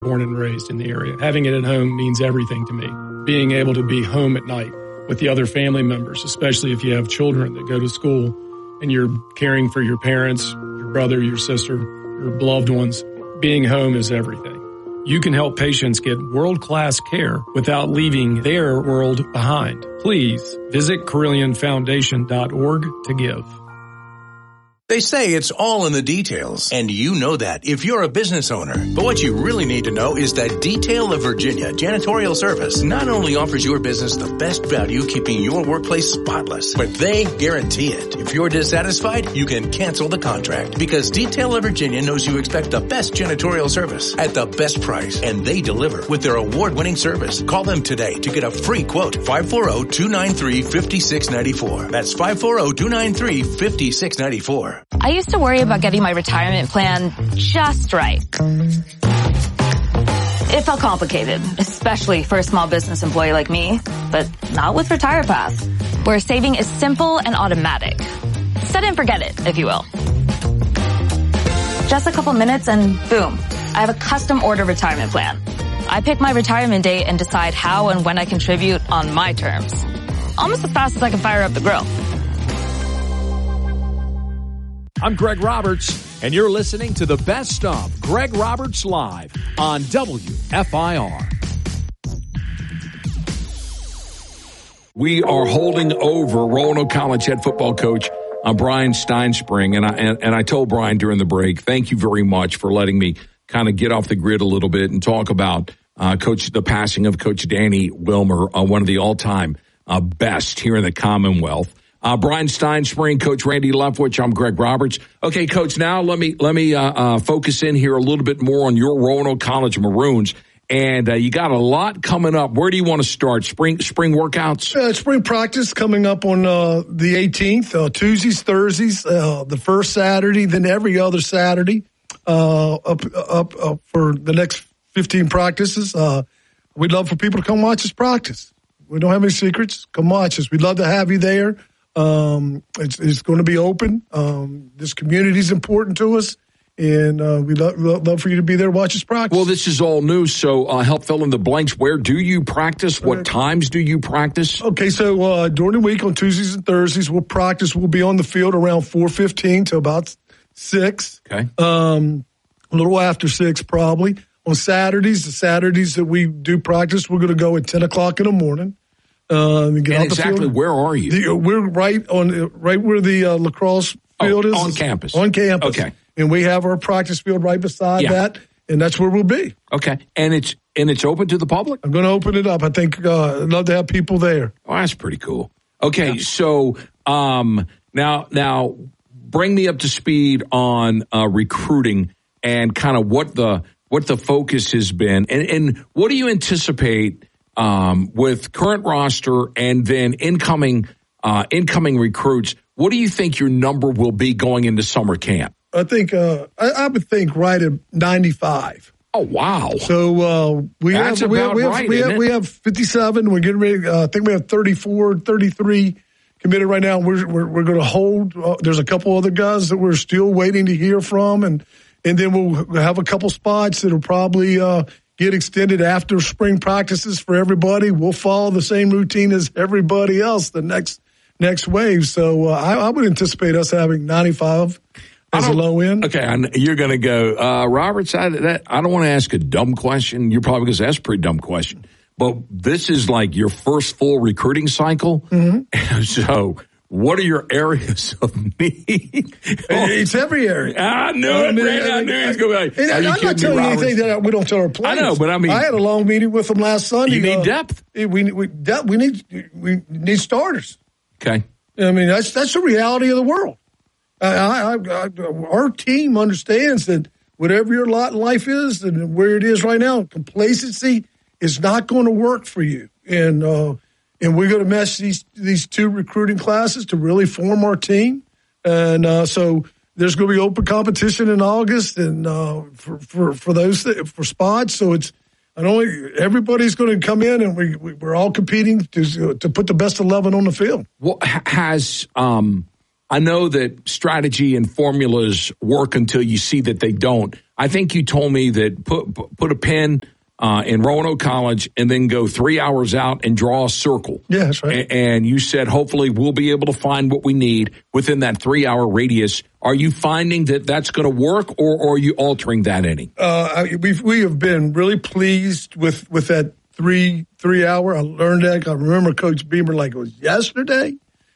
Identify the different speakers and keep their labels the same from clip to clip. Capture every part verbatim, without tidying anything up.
Speaker 1: Born and raised in the area. Having it at home means everything to me. Being able to be home at night with the other family members, especially if you have children that go to school and you're caring for your parents, your brother, your sister, your beloved ones. Being home is everything. You can help patients get world-class care without leaving their world behind. Please visit Carilion Foundation dot org to give.
Speaker 2: They say it's all in the details, and you know that if you're a business owner. But what you really need to know is that Detail of Virginia Janitorial Service not only offers your business the best value keeping your workplace spotless, but they guarantee it. If you're dissatisfied, you can cancel the contract because Detail of Virginia knows you expect the best janitorial service at the best price, and they deliver with their award-winning service. Call them today to get a free quote. five four zero, two nine three, five six nine four. That's five four zero, two nine three, five six nine four.
Speaker 3: I used to worry about getting my retirement plan just right. It felt complicated, especially for a small business employee like me, but not with RetirePath, where saving is simple and automatic. Set it and forget it, if you will. Just a couple minutes and boom, I have a custom order retirement plan. I pick my retirement date and decide how and when I contribute on my terms. Almost as fast as I can fire up the grill.
Speaker 4: I'm Greg Roberts, and you're listening to the best of Greg Roberts Live on W F I R.
Speaker 5: We are holding over Roanoke College head football coach uh, Brian Steinspring, and I and, and I told Brian during the break, thank you very much for letting me kind of get off the grid a little bit and talk about uh, Coach the passing of Coach Danny Wilmer, uh, one of the all-time uh, best here in the Commonwealth. Uh, Brian Steinspring, Coach Randy Leftwich. I'm Greg Roberts. Okay, Coach, now let me let me uh, uh, focus in here a little bit more on your Roanoke College Maroons. And uh, you got a lot coming up. Where do you want to start? Spring spring workouts?
Speaker 6: Uh, spring practice coming up on uh, the eighteenth, uh, Tuesdays, Thursdays, uh, the first Saturday, then every other Saturday uh, up, up up for the next fifteen practices. Uh, we'd love for people to come watch us practice. We don't have any secrets. Come watch us. We'd love to have you there. Um, it's, it's going to be open. Um, this community is important to us, and uh, we'd lo- lo- love for you to be there, watch us practice.
Speaker 5: Well, this is all new, so uh, help fill in the blanks. Where do you practice? What times do you practice?
Speaker 6: Okay, so uh, during the week on Tuesdays and Thursdays, we'll practice. We'll be on the field around four fifteen to about six.
Speaker 5: Okay.
Speaker 6: Um, a little after six, probably. On Saturdays, the Saturdays that we do practice, we're going to go at ten o'clock in the morning. Uh, and get
Speaker 5: and
Speaker 6: out
Speaker 5: exactly
Speaker 6: the field.
Speaker 5: Where are you?
Speaker 6: The, we're right on right where the uh, lacrosse field
Speaker 5: oh,
Speaker 6: is.
Speaker 5: On campus.
Speaker 6: On campus.
Speaker 5: Okay.
Speaker 6: And we have our practice field right beside
Speaker 5: yeah.
Speaker 6: that, and that's where we'll be.
Speaker 5: Okay. And it's and it's open to the public?
Speaker 6: I'm going to open it up. I think uh, I'd love to have people there.
Speaker 5: Oh, that's pretty cool. Okay, yeah. so um, now now bring me up to speed on uh, recruiting and kind of what the what the focus has been, and and what do you anticipate um, with current roster and then incoming uh, incoming recruits? What do you think your number will be going into summer camp?
Speaker 6: I think uh, I, I would think right at ninety-five.
Speaker 5: Oh wow!
Speaker 6: So uh, we
Speaker 5: That's
Speaker 6: have we have, we have,
Speaker 5: right,
Speaker 6: we, have we have fifty-seven. We're getting ready. Uh, I think we have thirty-four, thirty-three committed right now. We're we're, we're going to hold. Uh, there's a couple other guys that we're still waiting to hear from, and and then we'll have a couple spots that'll probably uh, get extended after spring practices for everybody. We'll follow the same routine as everybody else the next next wave. So uh, I, I would anticipate us having ninety-five. As a low end?
Speaker 5: Okay, I, you're going to go, uh, Roberts, I, that, I don't want to ask a dumb question. You're probably going to ask a pretty dumb question. But this is like your first full recruiting cycle. Mm-hmm. So what are your areas of need?
Speaker 6: It's every area.
Speaker 5: I knew it, Brandon. I knew he was going to be like,
Speaker 6: I'm not telling you anything that we don't tell our players.
Speaker 5: I know, but I mean.
Speaker 6: I had a long meeting with them last Sunday.
Speaker 5: You need
Speaker 6: uh,
Speaker 5: depth.
Speaker 6: We, we, we, we, need, we need starters.
Speaker 5: Okay.
Speaker 6: I mean, that's that's the reality of the world. I, I, I, our team understands that whatever your lot in life is and where it is right now, complacency is not going to work for you. And uh, and we're going to mesh these these two recruiting classes to really form our team. And uh, so there's going to be open competition in August and uh, for, for for those th- for spots. So it's I don't everybody's going to come in and we, we we're all competing to to put the best eleven on the field.
Speaker 5: Well, has um. I know that strategy and formulas work until you see that they don't. I think you told me that put put a pin uh, in Roanoke College and then go three hours out and draw a circle.
Speaker 6: Yeah, that's right.
Speaker 5: A- and you said hopefully we'll be able to find what we need within that three-hour radius. Are you finding that that's going to work, or, or are you altering that any?
Speaker 6: Uh, we've, we have been really pleased with, with that three three hour. I learned that. I remember Coach Beamer like it was yesterday.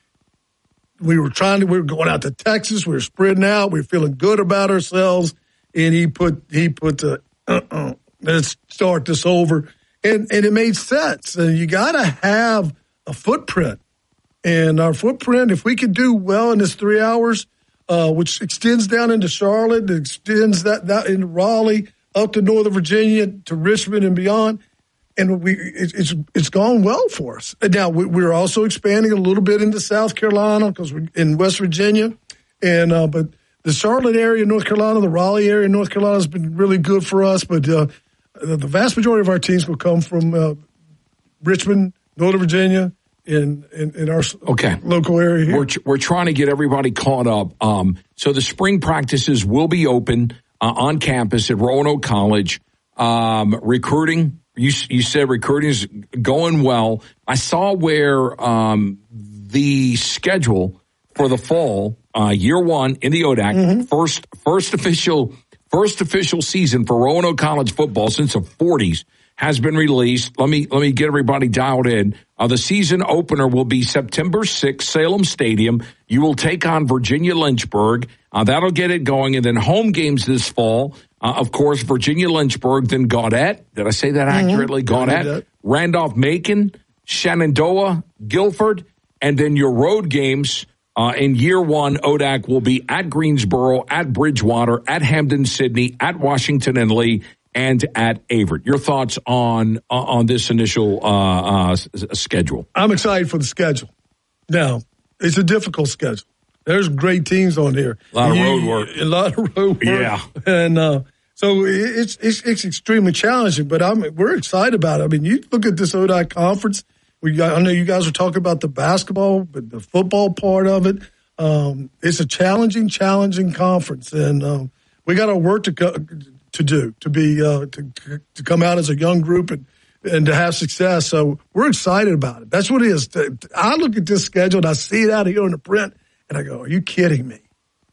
Speaker 6: We were trying to. We were going out to Texas. We were spreading out. We were feeling good about ourselves, and he put he put the uh-uh, let's start this over, and and it made sense. And you got to have a footprint, and our footprint. If we could do well in this three hours. Uh, which extends down into Charlotte, extends that, that into Raleigh, up to Northern Virginia, to Richmond and beyond. And we it, it's it's gone well for us. And now we, we're also expanding a little bit into South Carolina because we're in West Virginia. And uh, but the Charlotte area, North Carolina, the Raleigh area, North Carolina has been really good for us. But uh, the vast majority of our teams will come from uh, Richmond, Northern Virginia, In, in, in our
Speaker 5: okay.
Speaker 6: local area here.
Speaker 5: We're, we're trying to get everybody caught up. Um, so the spring practices will be open uh, on campus at Roanoke College. Um, recruiting, you, you said recruiting is going well. I saw where um, the schedule for the fall, uh, year one in the O D A C, mm-hmm. first first official first official season for Roanoke College football since the forties. Has been released. Let me let me get everybody dialed in. Uh, the season opener will be September sixth, Salem Stadium. You will take on Virginia Lynchburg. Uh, that'll get it going. And then home games this fall, uh, of course, Virginia Lynchburg, then Gaudet. Did I say that mm-hmm. accurately? Gaudet, Randolph-Macon, Shenandoah, Guilford, and then your road games uh, in year one, O D A C will be at Greensboro, at Bridgewater, at Hampden-Sydney, at Washington and Lee, and at Averett. Your thoughts on on this initial uh, uh, schedule?
Speaker 6: I'm excited for the schedule. Now, it's a difficult schedule. There's great teams on here.
Speaker 5: A lot of road work.
Speaker 6: A lot of road work.
Speaker 5: Yeah.
Speaker 6: And uh, so it's, it's it's extremely challenging, but I'm we're excited about it. I mean, you look at this O D A C conference. We got, I know you guys are talking about the basketball, but the football part of it. Um, it's a challenging, challenging conference, and um, we got our work to co- to do to be uh, to to come out as a young group and and to have success. So we're excited about it. That's what it is. I look at this schedule and I see it out here in the print, and I go, "Are you kidding me?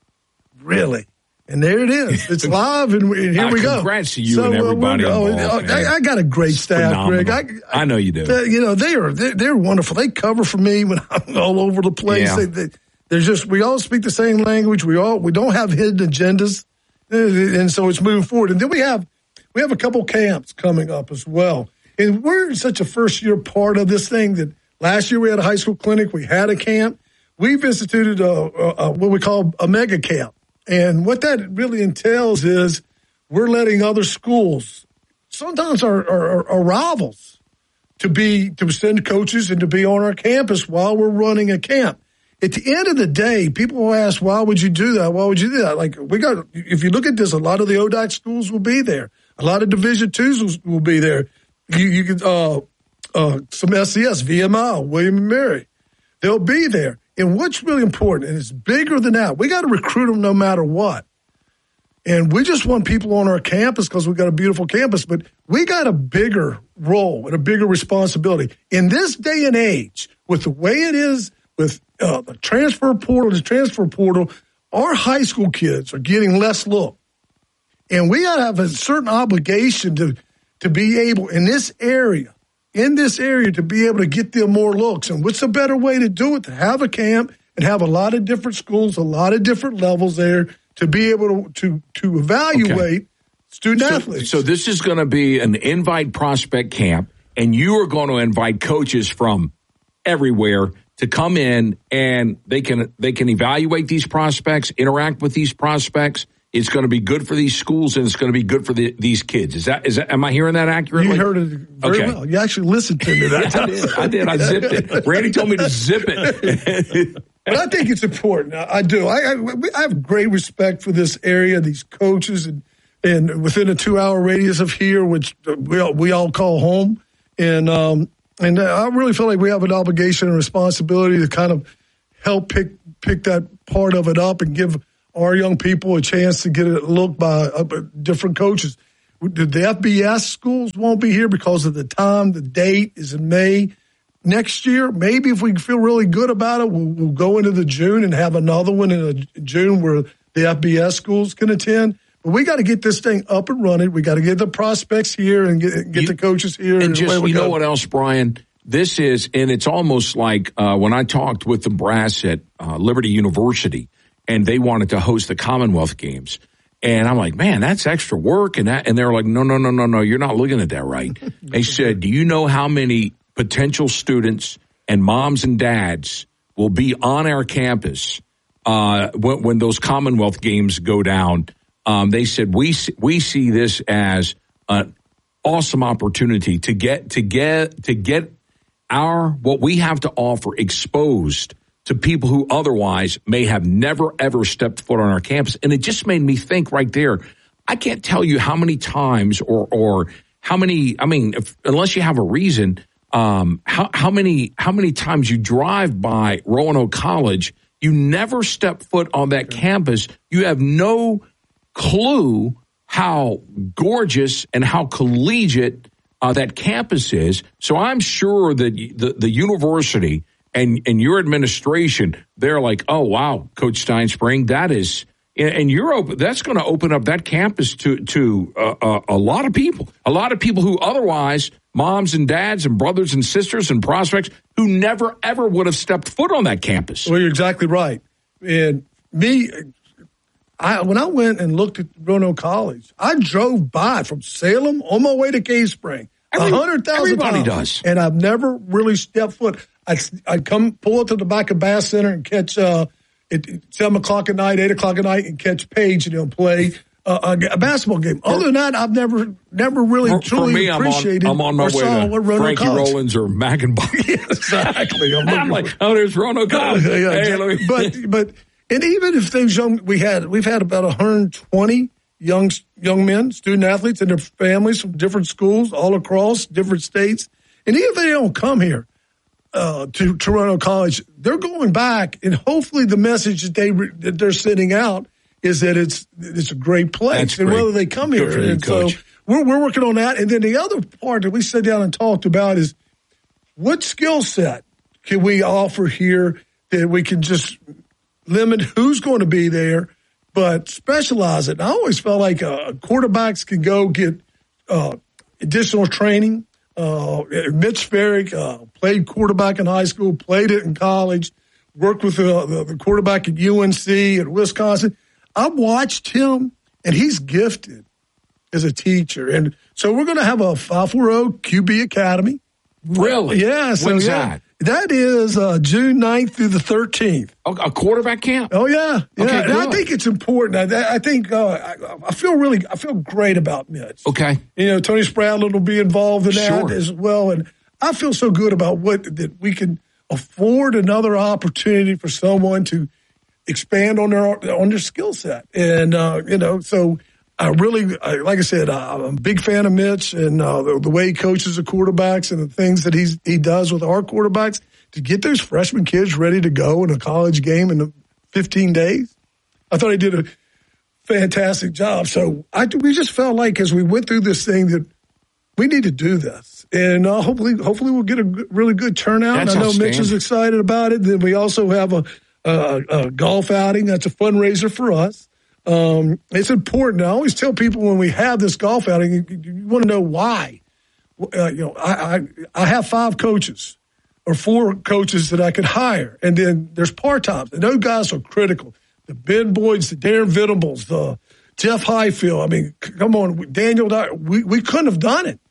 Speaker 6: Really?" And there it is. It's live, and, and here
Speaker 5: uh,
Speaker 6: we go.
Speaker 5: Congrats to you
Speaker 6: so,
Speaker 5: and everybody
Speaker 6: uh,
Speaker 5: involved.
Speaker 6: I, I got a great staff, Greg. I,
Speaker 5: I, I know you do.
Speaker 6: They, you know, they are they're, they're wonderful. They cover for me when I'm all over the place.
Speaker 5: Yeah.
Speaker 6: They, they, they're just we all speak the same language. We all we don't have hidden agendas, and so it's moving forward. And then we have we have a couple camps coming up as well. And we're in such a first year part of this thing that last year we had a high school clinic. We had a camp. We've instituted a, a, a what we call a mega camp. And what that really entails is we're letting other schools, sometimes our, our, our rivals, to be to send coaches and to be on our campus while we're running a camp. At the end of the day, people will ask, why would you do that? Why would you do that? Like, we got, if you look at this, a lot of the O D A C schools will be there. A lot of Division twos will be there. You, you can, uh, uh, some S C S, V M I, William and Mary. They'll be there. And what's really important, and it's bigger than that, we got to recruit them no matter what. And we just want people on our campus because we've got a beautiful campus, but we got a bigger role and a bigger responsibility. In this day and age, with the way it is, with uh, the transfer portal, the transfer portal, our high school kids are getting less look. And we got to have a certain obligation to, to be able, in this area, in this area to be able to get them more looks. And what's a better way to do it? To have a camp and have a lot of different schools, a lot of different levels there to be able to to, to evaluate okay. student
Speaker 5: so,
Speaker 6: athletes.
Speaker 5: So this is going to be an invite prospect camp, and you are going to invite coaches from everywhere to come in, and they can they can evaluate these prospects, interact with these prospects. It's going to be good for these schools, and it's going to be good for the, these kids. Is that is that? Am I hearing that accurately?
Speaker 6: You heard it very okay. well. You actually listened to me that time.
Speaker 5: I did. I did. I zipped it. Randy told me to zip it.
Speaker 6: But I think it's important. I do. I, I, I have great respect for this area, these coaches, and and within a two-hour radius of here, which we all, we all call home. And um, and I really feel like we have an obligation and responsibility to kind of help pick pick that part of it up and give our young people a chance to get a look by uh, different coaches. The F B S schools won't be here because of the time. The date is in May next year. Maybe if we feel really good about it, we'll, we'll go into the June and have another one in a June where the F B S schools can attend. But we got to get this thing up and running. We got to get the prospects here and get, get you, the coaches here.
Speaker 5: And,
Speaker 6: and
Speaker 5: just, you go. know what else, Brian? This is, and it's almost like uh, when I talked with the brass at uh, Liberty University, and they wanted to host the Commonwealth Games. And I'm like, man, that's extra work. And that, and they're like, no, no, no, no, no, you're not looking at that right. They said, do you know how many potential students and moms and dads will be on our campus uh, when, when those Commonwealth Games go down? Um, they said, we, we see this as an awesome opportunity to get, to get, to get our, what we have to offer exposed to people who otherwise may have never, ever stepped foot on our campus. And it just made me think right there, I can't tell you how many times or or how many, I mean, if, unless you have a reason, um, how, how many how many times you drive by Roanoke College, you never step foot on that campus. You have no clue how gorgeous and how collegiate uh, that campus is. So I'm sure that the, the university And and your administration, they're like, oh, wow, Coach Steinspring, that is, and you're open, that's going to open up that campus to to uh, uh, a lot of people, a lot of people who otherwise, moms and dads and brothers and sisters and prospects who never, ever would have stepped foot on that campus.
Speaker 6: Well, you're exactly right. And me, I when I went and looked at Roanoke College, I drove by from Salem on my way to Cave Spring.
Speaker 5: Every,
Speaker 6: one hundred thousand
Speaker 5: everybody
Speaker 6: times,
Speaker 5: does.
Speaker 6: And I've never really stepped foot. I'd, I'd come pull up to the back of Bass Center and catch uh, at seven o'clock at night, eight o'clock at night, and catch Paige and they'll play uh, a, a basketball game. Other than that, I've never never really
Speaker 5: for,
Speaker 6: truly
Speaker 5: for me,
Speaker 6: appreciated
Speaker 5: I'm on, I'm on my way to Frankie
Speaker 6: College.
Speaker 5: Rollins or Maggenbach.
Speaker 6: Yeah, exactly. I'm,
Speaker 5: I'm like, oh, there's Roanoke College.
Speaker 6: Yeah, yeah,
Speaker 5: hey,
Speaker 6: exactly.
Speaker 5: me...
Speaker 6: But but and even if things young, we had we've had about one hundred twenty young young men, student athletes, and their families from different schools all across different states. And even if they don't come here uh, to Toronto College, they're going back, and hopefully the message that they that they're sending out is that it's it's a great place,
Speaker 5: That's
Speaker 6: and
Speaker 5: great.
Speaker 6: whether they come
Speaker 5: Good
Speaker 6: here.
Speaker 5: you,
Speaker 6: and
Speaker 5: Coach.
Speaker 6: so we're we're working on that. And then the other part that we sat down and talked about is what skill set can we offer here that we can just limit who's going to be there, but specialize it. And I always felt like uh, quarterbacks can go get uh, additional training. Uh, Mitch Ferrick uh, played quarterback in high school, played it in college, worked with the, the, the quarterback at U N C and Wisconsin. I watched him, and he's gifted as a teacher. And so we're going to have a five forty Q B Academy.
Speaker 5: Really?
Speaker 6: Yeah. So,
Speaker 5: When's
Speaker 6: yeah.
Speaker 5: that?
Speaker 6: That is uh, June ninth through the thirteenth.
Speaker 5: A quarterback camp?
Speaker 6: Oh, yeah. yeah.
Speaker 5: Okay,
Speaker 6: and I think it's important. I, I think uh, I, I feel really I feel great about Mitch.
Speaker 5: Okay.
Speaker 6: You know, Tony Spradlin will be involved in that
Speaker 5: Sure.
Speaker 6: as well. And I feel so good about what that we can afford another opportunity for someone to expand on their on their skill set. And, uh, you know, so I really, I, like I said, I'm a big fan of Mitch and uh, the, the way he coaches the quarterbacks and the things that he's, he does with our quarterbacks to get those freshman kids ready to go in a college game in fifteen days. I thought he did a fantastic job. So I, we just felt like as we went through this thing that we need to do this. And uh, hopefully hopefully we'll get a good, really good turnout.
Speaker 5: That's
Speaker 6: and I know Mitch is excited about it. Then we also have a, a, a golf outing. That's a fundraiser for us. Um, it's important. I always tell people when we have this golf outing, you, you want to know why. Uh, you know, I, I I have five coaches or four coaches that I could hire, and then there's part-times, and those guys are critical. The Ben Boyds, the Darren Venables, the Jeff Highfield. I mean, come on, Daniel. We we couldn't have done it.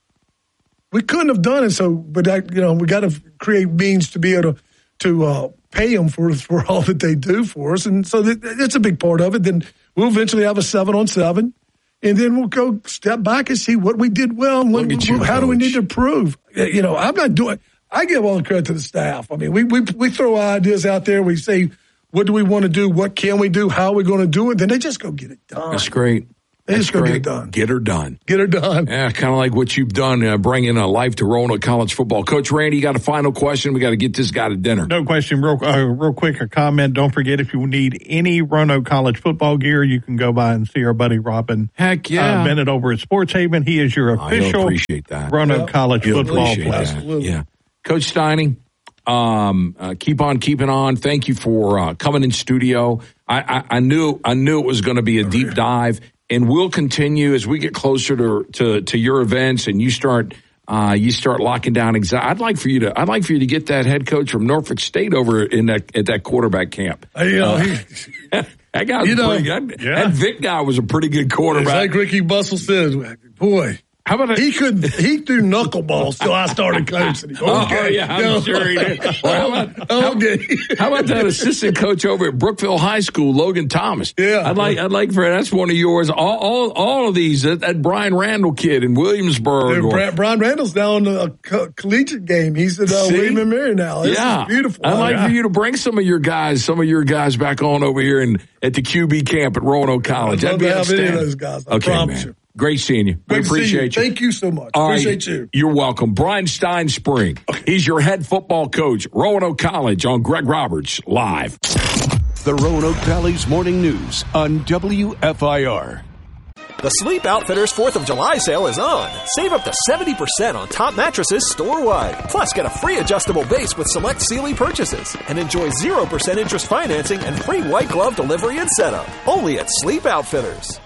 Speaker 6: We couldn't have done it. So, but I, you know, we got to create means to be able to to uh, pay them for for all that they do for us, and so that, that's a big part of it. Then we'll eventually have a seven on seven, and then we'll go step back and see what we did well and what,
Speaker 5: you,
Speaker 6: how do we
Speaker 5: Coach.
Speaker 6: need to improve. You know, I'm not doing. I give all the credit to the staff. I mean, we we we throw ideas out there. We say, what do we want to do? What can we do? How are we going to do it? Then they just go get it done.
Speaker 5: That's great.
Speaker 6: They're just going to get
Speaker 5: Greg.
Speaker 6: it done.
Speaker 5: Get her done.
Speaker 6: Get her done.
Speaker 5: Yeah, kind of like what you've done, uh, bringing uh, life to Roanoke College football. Coach Randy, you got a final question? We got to get this guy to dinner.
Speaker 7: No question. Real, uh, real quick, a comment. Don't forget, if you need any Roanoke College football gear, you can go by and see our buddy Robin
Speaker 5: Heck yeah.
Speaker 7: uh, Bennett over at Sports Haven. He is your official
Speaker 5: I appreciate that.
Speaker 7: Roanoke
Speaker 6: yeah.
Speaker 7: College
Speaker 5: You'll
Speaker 7: football
Speaker 5: appreciate
Speaker 7: player.
Speaker 5: that.
Speaker 6: Absolutely.
Speaker 5: Yeah. Coach Steining, um, uh, keep on keeping on. Thank you for uh, coming in studio. I, I, I knew I knew it was going to be a deep dive, and we'll continue as we get closer to to, to your events and you start uh, you start locking down. Exa- I'd like for you to I'd like for you to get that head coach from Norfolk State over in that at that quarterback camp.
Speaker 6: Uh, you know,
Speaker 5: Uh,
Speaker 6: he,
Speaker 5: that guy was
Speaker 6: You know,
Speaker 5: pretty good.
Speaker 7: yeah.
Speaker 5: That Vic guy was a pretty good
Speaker 6: it's
Speaker 5: quarterback.
Speaker 6: like Ricky Bustle says, boy.
Speaker 5: How about a,
Speaker 6: He couldn't. He threw knuckleballs till I started coaching him. Okay,
Speaker 5: Oh, yeah, I'm
Speaker 6: No.
Speaker 5: sure he did. Well, how about,
Speaker 6: okay.
Speaker 5: How about that assistant coach over at Brookville High School, Logan Thomas?
Speaker 6: Yeah.
Speaker 5: I'd like, I'd like for that's one of yours. All, all, all of these. That, that Brian Randall kid in Williamsburg. or-
Speaker 6: Brian, Brian Randall's now in the co- collegiate game. He's at uh,
Speaker 5: See?
Speaker 6: William and Mary now. This
Speaker 5: yeah,
Speaker 6: is beautiful.
Speaker 5: I'd like
Speaker 6: Yeah.
Speaker 5: for you to bring some of your guys, some of your guys back on over here and at the Q B camp at Roanoke College.
Speaker 6: I'd love
Speaker 5: That'd be
Speaker 6: to have any of
Speaker 5: outstanding.
Speaker 6: those guys. I
Speaker 5: okay,
Speaker 6: promise
Speaker 5: man.
Speaker 6: you.
Speaker 5: Great seeing you.
Speaker 6: Great
Speaker 5: we
Speaker 6: to see
Speaker 5: appreciate you.
Speaker 6: Thank you so much.
Speaker 5: All
Speaker 6: Appreciate
Speaker 5: right.
Speaker 6: you.
Speaker 5: You're welcome. Brian Stein Spring. He's your head football coach, Roanoke College, on Greg Roberts Live.
Speaker 8: The Roanoke Valley's Morning News on W F I R.
Speaker 9: The Sleep Outfitters fourth of July sale is on. Save up to seventy percent on top mattresses store-wide. Plus, get a free adjustable base with select Sealy purchases. And enjoy zero percent interest financing and free white glove delivery and setup. Only at Sleep Outfitters.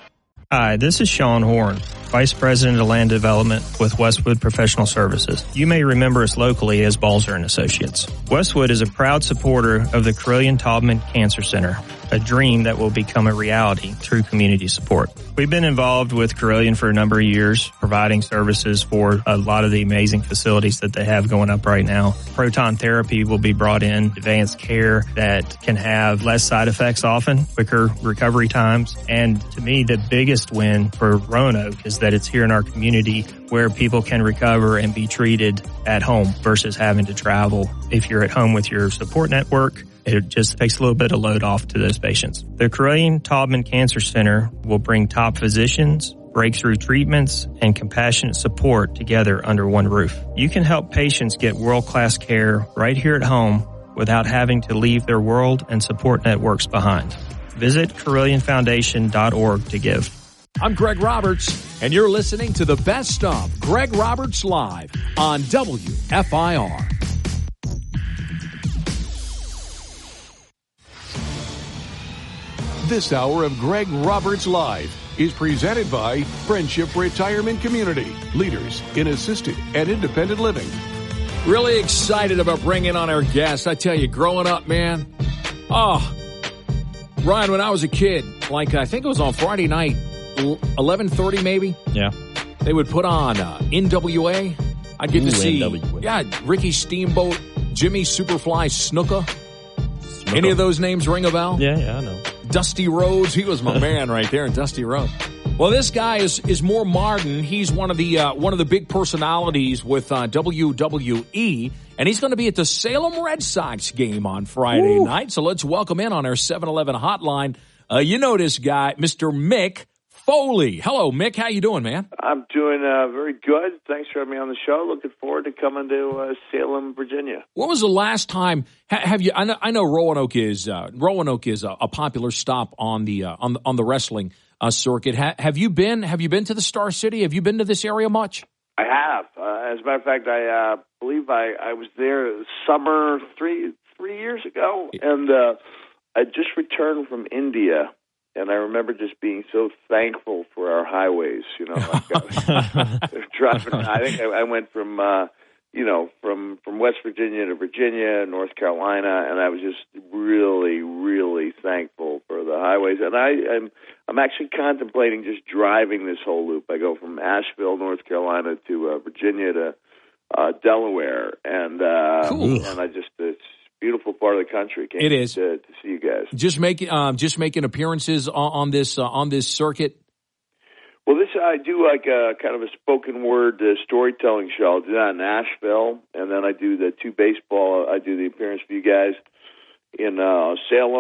Speaker 10: Hi, this is Sean Horn, Vice President of Land Development with Westwood Professional Services. You may remember us locally as Balzer and Associates. Westwood is a proud supporter of the Carillion Taubman Cancer Center, a dream that will become a reality through community support. We've been involved with Carillion for a number of years, providing services for a lot of the amazing facilities that they have going up right now. Proton therapy will be brought in, advanced care that can have less side effects often, quicker recovery times. And to me, the biggest win for Roanoke is that it's here in our community where people can recover and be treated at home versus having to travel. If you're at home with your support network, it just takes a little bit of load off to those patients. The Carillion Taubman Cancer Center will bring top physicians, breakthrough treatments, and compassionate support together under one roof. You can help patients get world-class care right here at home without having to leave their world and support networks behind. Visit Carillion Foundation dot org to give.
Speaker 4: I'm Greg Roberts, and you're listening to the best of Greg Roberts Live on W F I R.
Speaker 8: This hour of Greg Roberts Live is presented by Friendship Retirement Community, leaders in assisted and independent living.
Speaker 4: Really excited about bringing on our guest. I tell you, growing up, man, oh, Ryan, when I was a kid, like I think it was on Friday night, eleven thirty maybe.
Speaker 10: Yeah.
Speaker 4: They would put on uh, N W A. I'd get
Speaker 10: Ooh,
Speaker 4: to see,
Speaker 10: N W A.
Speaker 4: yeah, Ricky Steamboat, Jimmy Superfly Snuka. Any of those names ring a bell?
Speaker 10: Yeah, yeah, I know.
Speaker 4: Dusty Rhodes, he was my man right there, Dusty Rhodes. Well, this guy is is more modern. He's one of the uh, one of the big personalities with uh, W W E, and he's going to be at the Salem Red Sox game on Friday Woo. night. So let's welcome in on our seven eleven hotline. Uh, you know this guy, Mister Mick Foley. Hello, Mick. How you doing, man?
Speaker 11: I'm doing uh, very good. Thanks for having me on the show. Looking forward to coming to uh, Salem, Virginia.
Speaker 4: When was the last time? Ha- have you? I know, I know Roanoke is uh, Roanoke is a, a popular stop on the uh, on the, on the wrestling uh, circuit. Ha- have you been? Have you been to the Star City? Have you been to this area much?
Speaker 11: I have. Uh, as a matter of fact, I uh, believe I, I was there summer three three years ago, and uh, I just returned from India. And I remember just being so thankful for our highways, you know. Like I was driving. I think I, I went from, uh, you know, from, from West Virginia to Virginia, North Carolina, and I was just really, really thankful for the highways. And I, I'm, I'm actually contemplating just driving this whole loop. I go from Asheville, North Carolina, to uh, Virginia to uh, Delaware, and uh,
Speaker 4: cool.
Speaker 11: and I just it's. Beautiful part of the country. Can't
Speaker 4: it is
Speaker 11: to, to see you guys.
Speaker 4: Just making um, just making appearances on, on this uh, on this circuit.
Speaker 11: Well, this I do like a kind of a spoken word uh, storytelling show. I'll do that in Nashville, and then I do the two baseball. I do the appearance for you guys in uh, Salem,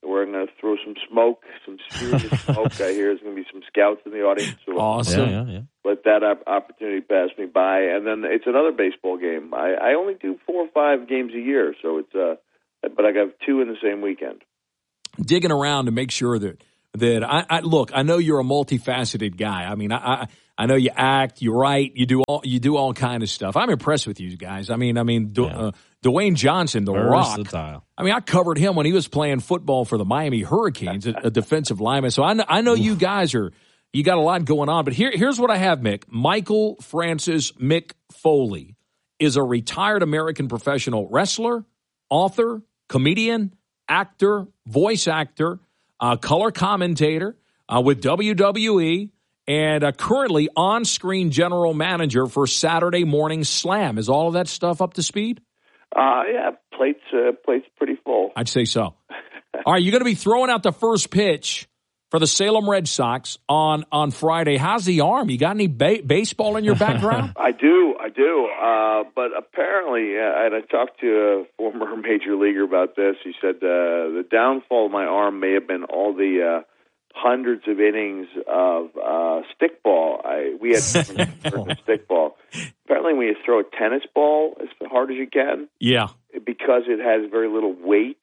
Speaker 11: we're going to throw some smoke, some serious smoke. I hear there's going to be some scouts in the audience. So
Speaker 4: awesome.
Speaker 12: Yeah, yeah, yeah.
Speaker 11: Let that op- opportunity pass me by. And then it's another baseball game. I, I only do four or five games a year, so it's uh, but I got two in the same weekend.
Speaker 4: Digging around to make sure that that I, I look. I know you're a multifaceted guy. I mean, I, I I know you act, you write, you do all you do all kind of stuff. I'm impressed with you guys. I mean, I mean, du- yeah. uh, Dwayne Johnson, the
Speaker 12: Versatile.
Speaker 4: Rock. I mean, I covered him when he was playing football for the Miami Hurricanes, a, a defensive lineman. So I know, I know you guys are you got a lot going on. But here, here's what I have, Mick. Michael Francis Mick Foley is a retired American professional wrestler, author, comedian, actor, voice actor, uh, color commentator uh, with W W E. And uh, currently on-screen general manager for Saturday Morning Slam. Is all of that stuff up to speed?
Speaker 11: Uh, yeah, plate's, uh, plate's pretty full.
Speaker 4: I'd say so. All right, you're going to be throwing out the first pitch for the Salem Red Sox on, on Friday. How's the arm? You got any ba- baseball in your background?
Speaker 11: I do, I do. Uh, but apparently, uh, and I talked to a former major leaguer about this. He said uh, the downfall of my arm may have been all the uh, hundreds of innings of uh, stickball. I we had different stickball. Apparently, when you throw a tennis ball as hard as you can,
Speaker 4: yeah,
Speaker 11: because it has very little weight,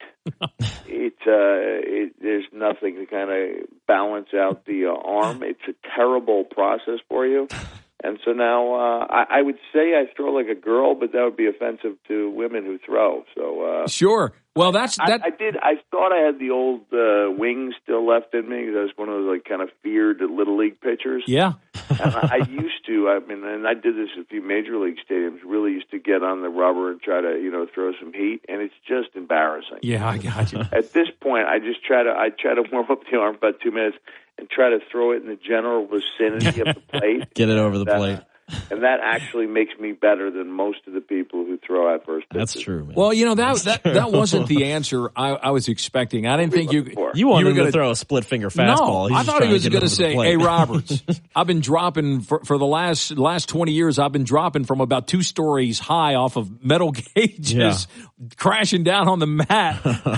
Speaker 11: it, uh, it there's nothing to kind of balance out the uh, arm. It's a terrible process for you. And so now uh, I, I would say I throw like a girl, but that would be offensive to women who throw. So uh,
Speaker 4: sure. Well, that's that.
Speaker 11: I, I did. I thought I had the old uh, wings still left in me. I was one of those like kind of feared little league pitchers.
Speaker 4: Yeah.
Speaker 11: And I, I used to. I mean, and I did this at a few major league stadiums. Really used to get on the rubber and try to you know throw some heat, and it's just embarrassing.
Speaker 4: Yeah, I got you.
Speaker 11: At this point, I just try to. I try to warm up the arm for about two minutes. And try to throw it in the general vicinity of the plate.
Speaker 12: Get it over the
Speaker 11: that,
Speaker 12: plate.
Speaker 11: And that actually makes me better than most of the people who throw out first pitches.
Speaker 12: That's true, man.
Speaker 4: Well, you know, that that, that wasn't the answer I, I was expecting. I didn't think you
Speaker 12: You wanted
Speaker 4: you were
Speaker 12: him
Speaker 4: gonna,
Speaker 12: to throw a split finger fastball.
Speaker 4: No,
Speaker 12: He's
Speaker 4: I thought he was
Speaker 12: going to
Speaker 4: say, hey, Roberts, I've been dropping for, for the last last twenty years, I've been dropping from about two stories high off of metal gauges, yeah. crashing down on the mat.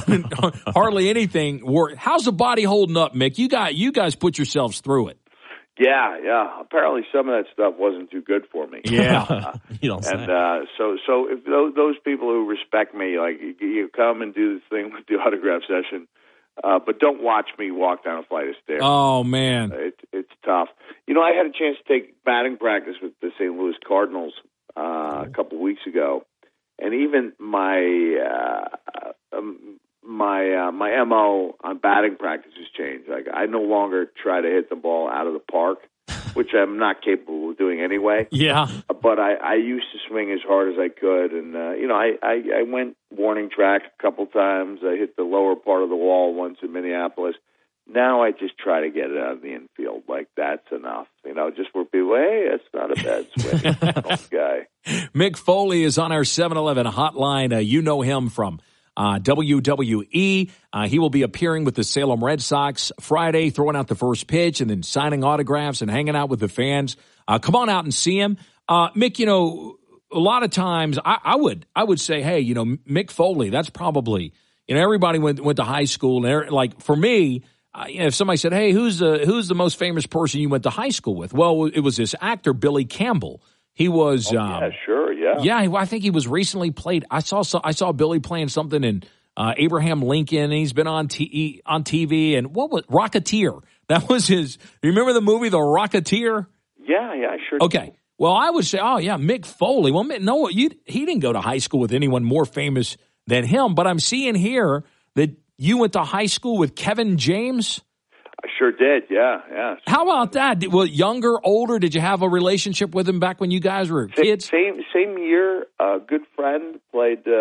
Speaker 4: Hardly anything worked. How's the body holding up, Mick? You got you guys put yourselves through it.
Speaker 11: Yeah, yeah. Apparently, some of that stuff wasn't too good for me.
Speaker 4: Yeah,
Speaker 11: uh,
Speaker 12: you don't say.
Speaker 11: And uh, so, so if those, those people who respect me, like you, you come and do this thing with the autograph session, uh, but don't watch me walk down a flight of stairs.
Speaker 4: Oh man,
Speaker 11: uh, it's it's tough. You know, I had a chance to take batting practice with the Saint Louis Cardinals uh, a couple weeks ago, and even my uh, um, my uh, my M O on batting practice has changed. Like I no longer try to hit the ball out of the park, which I'm not capable of doing anyway.
Speaker 4: Yeah.
Speaker 11: But I, I used to swing as hard as I could, and uh, you know I, I, I went warning track a couple times. I hit the lower part of the wall once in Minneapolis. Now I just try to get it out of the infield. Like that's enough, you know. Just where people, hey, that's not a bad swing, guy.
Speaker 4: Mick Foley is on our seven eleven hotline. Uh, you know him from Uh, W W E. Uh, he will be appearing with the Salem Red Sox Friday, throwing out the first pitch and then signing autographs and hanging out with the fans. Uh, come on out and see him. Uh, Mick, you know, a lot of times I, I would I would say, hey, you know, Mick Foley, that's probably, you know, everybody went went to high school. And like for me, uh, you know, if somebody said, hey, who's the, who's the most famous person you went to high school with? Well, it was this actor, Billy Campbell. He was,
Speaker 11: oh,
Speaker 4: um,
Speaker 11: yeah, sure, yeah,
Speaker 4: yeah. I think he was recently played. I saw, I saw Billy playing something in uh, Abraham Lincoln. He's been on T on T V, and what was Rocketeer? That was his. You remember the movie The Rocketeer?
Speaker 11: Yeah, yeah, I sure.
Speaker 4: Okay, do. Well, I would say, oh yeah, Mick Foley. Well, no, you, he didn't go to high school with anyone more famous than him. But I'm seeing here that you went to high school with Kevin James.
Speaker 11: I sure did, yeah, yeah.
Speaker 4: How about that? Well, younger, older? Did you have a relationship with him back when you guys were kids?
Speaker 11: Same same year. A uh, good friend played uh,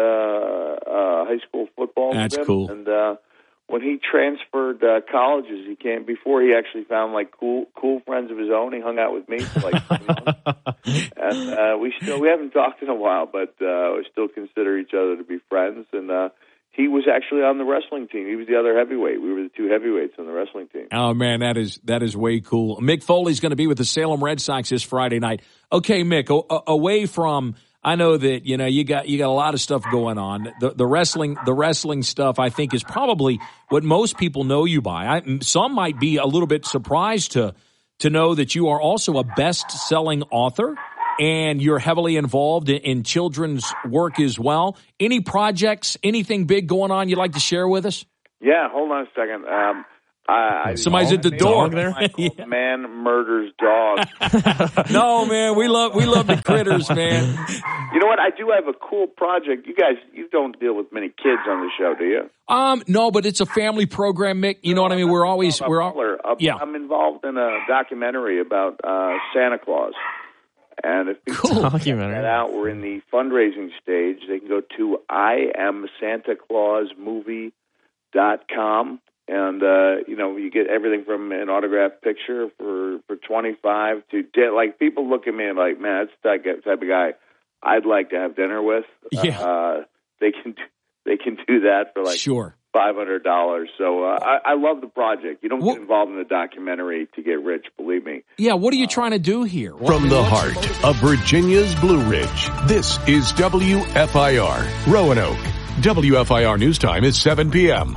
Speaker 11: uh, high school football.
Speaker 4: That's
Speaker 11: with him.
Speaker 4: cool.
Speaker 11: And uh, when he transferred uh, colleges, he came before he actually found like cool cool friends of his own. He hung out with me for like three months, and uh, we still we haven't talked in a while, but uh, we still consider each other to be friends. And uh, he was actually on the wrestling team. He was the other heavyweight. We were the two heavyweights on the wrestling team.
Speaker 4: Oh, man, that is that is way cool. Mick Foley's going to be with the Salem Red Sox this Friday night. Okay, Mick, a- away from I know that, you know, you got you got a lot of stuff going on. The the wrestling the wrestling stuff, I think, is probably what most people know you by. I, some might be a little bit surprised to to know that you are also a best-selling author and you're heavily involved in, in children's work as well. Any projects, anything big going on you'd like to share with us?
Speaker 11: Yeah, hold on a second. Um, I,
Speaker 4: Somebody's at the door there.
Speaker 11: Yeah. Man murders dog.
Speaker 4: No, man, we love we love the critters, man.
Speaker 11: You know what? I do have a cool project. You guys, you don't deal with many kids on the show, do you?
Speaker 4: Um, no, but it's a family program, Mick. You know what I mean? We're always we're all, yeah.
Speaker 11: I'm involved in a documentary about uh, Santa Claus. And if people
Speaker 4: cool.
Speaker 11: check that out, we're in the fundraising stage. They can go to I am Santa Claus movie dot com. And, uh, you know, you get everything from an autographed picture for, for twenty-five to, like, people look at me and like, man, that's the type of guy I'd like to have dinner with.
Speaker 4: Yeah.
Speaker 11: Uh, they can do, they can do that for, like,
Speaker 4: sure.
Speaker 11: five hundred dollars. So uh, I, I love the project. You don't what? get involved in the documentary to get rich, believe me.
Speaker 4: Yeah, what are you uh, trying to do here?
Speaker 8: From the heart of Virginia's Blue Ridge, this is W F I R, Roanoke. W F I R News Time is seven p.m.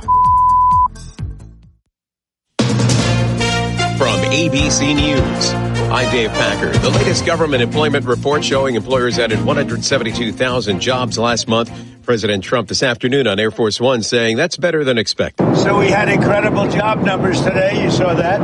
Speaker 13: From A B C News, I'm Dave Packer. The latest government employment report showing employers added one hundred seventy-two thousand jobs last month. President Trump this afternoon on Air Force One saying that's better than expected.
Speaker 14: So we had incredible job numbers today. You saw that.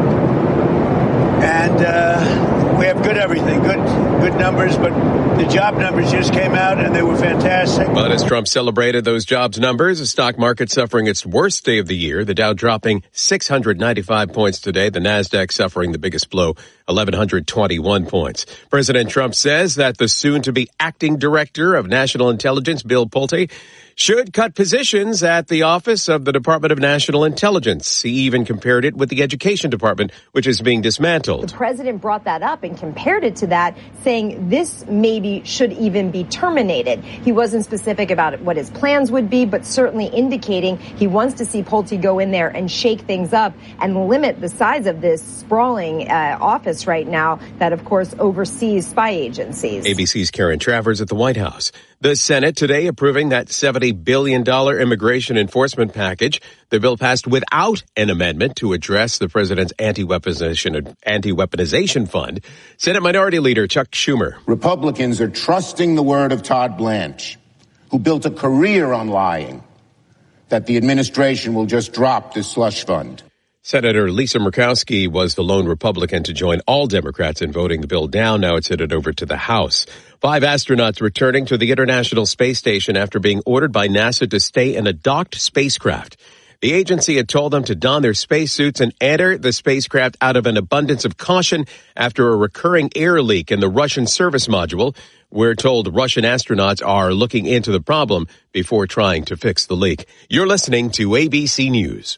Speaker 14: And uh, we have good everything, good good numbers, but the job numbers just came out and they were fantastic.
Speaker 13: But as Trump celebrated those jobs numbers, the stock market suffering its worst day of the year, the Dow dropping six hundred ninety-five points today, the NASDAQ suffering the biggest blow, eleven twenty-one points. President Trump says that the soon-to-be acting director of national intelligence, Bill Pulte, should cut positions at the Office of the Department of National Intelligence. He even compared it with the Education Department, which is being dismantled.
Speaker 15: The president brought that up and compared it to that, saying this maybe should even be terminated. He wasn't specific about what his plans would be, but certainly indicating he wants to see Pulte go in there and shake things up and limit the size of this sprawling uh, office right now that, of course, oversees spy agencies.
Speaker 13: A B C's Karen Travers at the White House. The Senate today approving that seventy billion dollars immigration enforcement package. The bill passed without an amendment to address the president's anti-weaponization, anti-weaponization fund. Senate Minority Leader Chuck Schumer.
Speaker 16: Republicans are trusting the word of Todd Blanche, who built a career on lying, that the administration will just drop this slush fund.
Speaker 13: Senator Lisa Murkowski was the lone Republican to join all Democrats in voting the bill down. Now it's headed over to the House. Five astronauts returning to the International Space Station after being ordered by NASA to stay in a docked spacecraft. The agency had told them to don their spacesuits and enter the spacecraft out of an abundance of caution after a recurring air leak in the Russian service module. We're told Russian astronauts are looking into the problem before trying to fix the leak. You're listening to A B C News.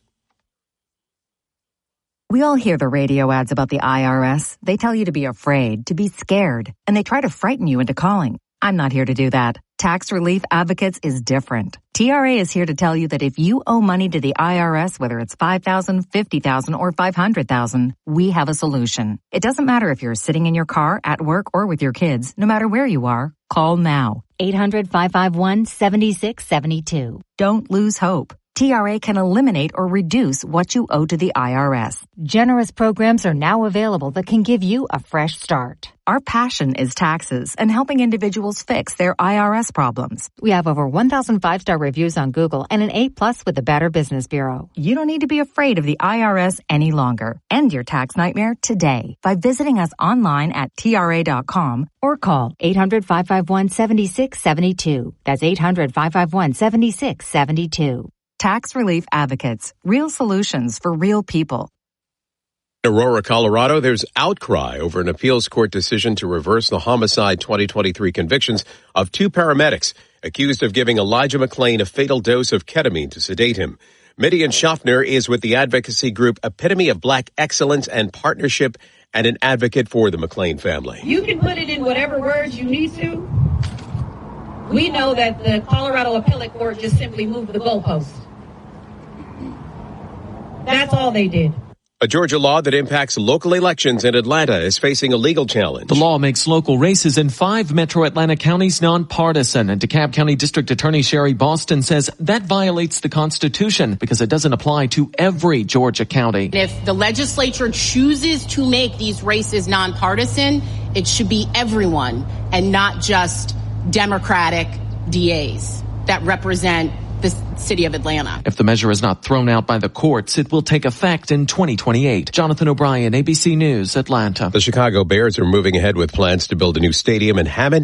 Speaker 17: We all hear the radio ads about the I R S. They tell you to be afraid, to be scared, and they try to frighten you into calling. I'm not here to do that. Tax Relief Advocates is different. T R A is here to tell you that if you owe money to the I R S, whether it's five thousand dollars, fifty thousand dollars, or five hundred thousand dollars, we have a solution. It doesn't matter if you're sitting in your car, at work, or with your kids. No matter where you are, call now.
Speaker 18: eight hundred, five five one, seven six seven two.
Speaker 17: Don't lose hope. T R A can eliminate or reduce what you owe to the I R S.
Speaker 18: Generous programs are now available that can give you a fresh start.
Speaker 17: Our passion is taxes and helping individuals fix their I R S problems.
Speaker 18: We have over one thousand five-star reviews on Google and an A plus with the Better Business Bureau.
Speaker 17: You don't need to be afraid of the I R S any longer. End your tax nightmare today by visiting us online at T R A dot com
Speaker 18: or call eight hundred, five five one, seven six seven two. That's eight hundred, five five one, seven six seven two.
Speaker 17: Tax Relief Advocates. Real solutions for real people.
Speaker 13: In Aurora, Colorado, there's outcry over an appeals court decision to reverse the homicide twenty twenty-three convictions of two paramedics accused of giving Elijah McClain a fatal dose of ketamine to sedate him. Midian Schaffner is with the advocacy group Epitome of Black Excellence and Partnership and an advocate for the McClain family.
Speaker 19: You can put it in whatever words you need to. We know that the Colorado Appellate Court just simply moved the goalpost. That's all they did.
Speaker 13: A Georgia law that impacts local elections in Atlanta is facing a legal challenge.
Speaker 20: The law makes local races in five metro Atlanta counties nonpartisan, and DeKalb County District Attorney Sherry Boston says that violates the Constitution because it doesn't apply to every Georgia county.
Speaker 21: If the legislature chooses to make these races nonpartisan, it should be everyone and not just Democratic D As that represent the city of Atlanta.
Speaker 20: If the measure is not thrown out by the courts, it will take effect in twenty twenty-eight. Jonathan O'Brien, A B C News, Atlanta.
Speaker 13: The Chicago Bears are moving ahead with plans to build a new stadium in Hammond